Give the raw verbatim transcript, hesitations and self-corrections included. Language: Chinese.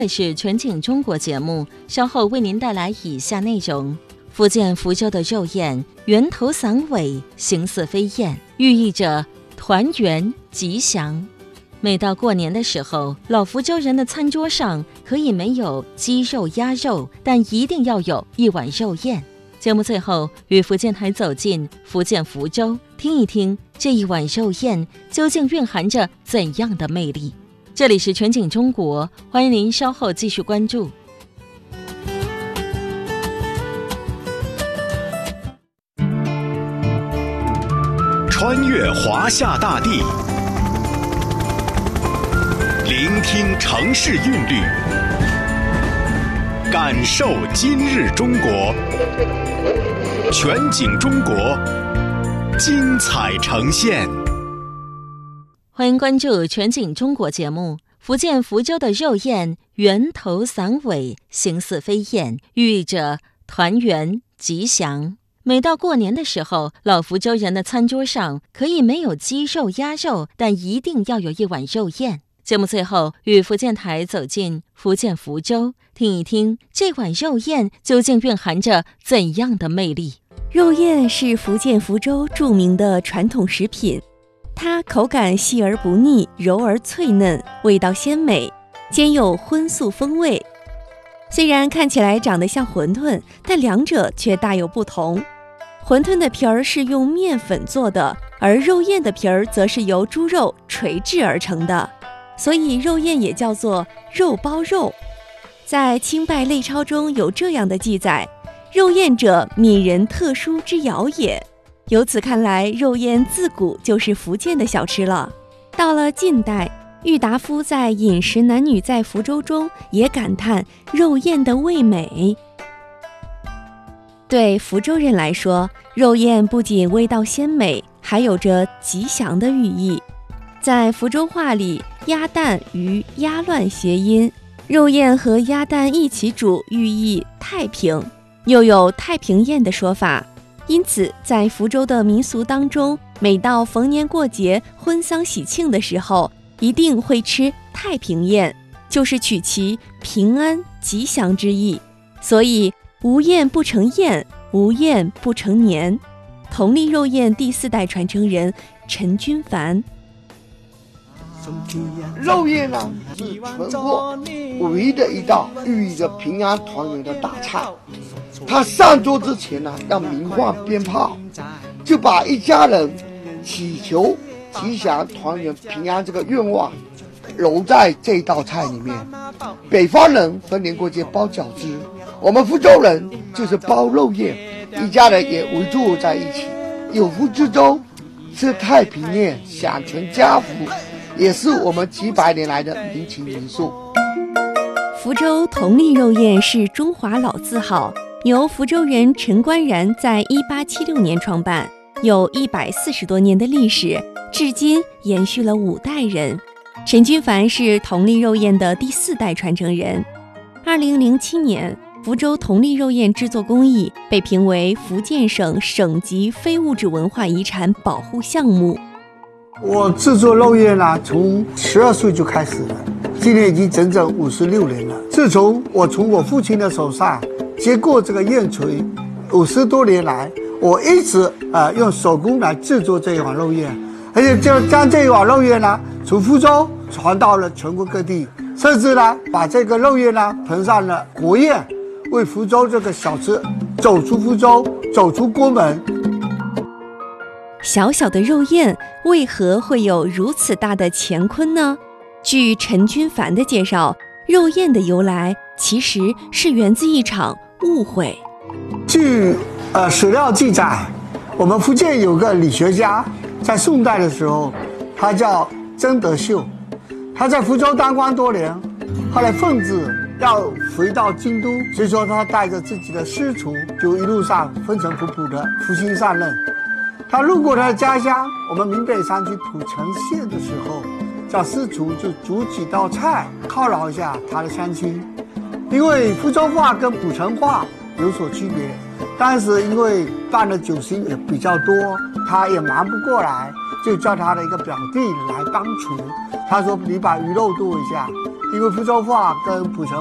这是全景中国节目，稍后为您带来以下内容。福建福州的肉宴，圆头散尾，形似飞燕，寓意着团圆吉祥。每到过年的时候，老福州人的餐桌上可以没有鸡肉鸭肉，但一定要有一碗肉宴。节目最后与福建台走进福建福州，听一听这一碗肉宴究竟蕴含着怎样的魅力。这里是全景中国，欢迎您稍后继续关注。 穿越华夏大地，聆听城市韵律，感受今日中国。全景中国，精彩呈现。 欢迎关注全景中国节目。福建福州的肉宴，圆头散尾，形似飞燕，寓意着团圆吉祥。每到过年的时候，老福州人的餐桌上可以没有鸡肉鸭肉，但一定要有一碗肉宴。节目最后与福建台走进福建福州，听一听这碗肉宴究竟蕴含着怎样的魅力。 肉宴是福建福州著名的传统食品，它口感细而不腻，柔而脆嫩，味道鲜美，兼有荤素风味。虽然看起来长得像馄饨，但两者却大有不同。馄饨的皮儿是用面粉做的，而肉宴的皮儿则是由猪肉锤制而成的，所以肉宴也叫做肉包肉。在清拜类钞中有这样的记载：肉宴者，闽人特殊之肴也。由此看来，肉宴自古就是福建的小吃了。到了近代，郁达夫在《饮食男女在福州》中也感叹肉宴的味美。对福州人来说，肉宴不仅味道鲜美，还有着吉祥的寓意。在福州话里，鸭蛋与鸭乱谐音，肉宴和鸭蛋一起煮，寓意太平，又有太平宴的说法。因此在福州的民俗当中，每到逢年过节、婚丧喜庆的时候，一定会吃太平宴，就是取其平安吉祥之意。所以无宴不成宴，无宴不成年。同利肉宴第四代传承人陈君凡。 肉宴呢，是全国唯一的一道寓意着平安团圆的大菜。他上桌之前呢，要鸣放鞭炮，就把一家人祈求吉祥、团圆、平安这个愿望揉在这道菜里面。北方人逢年过节包饺子，我们福州人就是包肉宴，一家人也围坐在一起，有福之州，吃太平宴，享全家福，也是我们几百年来的民情民俗。 福州同利肉宴是中华老字号，由福州人陈官然在一八七六年创办，有一百四十多年的历史，至今延续了五代人。陈君凡是同利肉宴的第四代传承人。二零零七年，福州同利肉宴制作工艺被评为福建省省级非物质文化遗产保护项目。 我制作肉宴呢，从十二岁就开始了，今年已经整整五十六年了。自从我从我父亲的手上接过这个宴锤，五十多年来，我一直呃用手工来制作这一碗肉宴，而且就将这一碗肉宴呢，从福州传到了全国各地，甚至呢把这个肉宴呢捧上了国宴，为福州这个小吃走出福州，走出国门。 小小的肉宴为何会有如此大的乾坤呢？据陈君凡的介绍，肉宴的由来其实是源自一场误会。 据呃史料记载，我们福建有个理学家，在宋代的时候，他叫曾德秀，他在福州当官多年，后来奉旨要回到京都，所以说他带着自己的师徒，就一路上风尘仆仆的负心上任。他路过他的家乡，我们闽北山区土城县的时候，叫师徒就煮几道菜犒劳一下他的乡亲。因为福州话跟土城话有所区别，当时因为办的酒席也比较多，他也忙不过来，就叫他的一个表弟来帮厨。他说：“你把鱼肉剁一下， 因为福州话跟莆城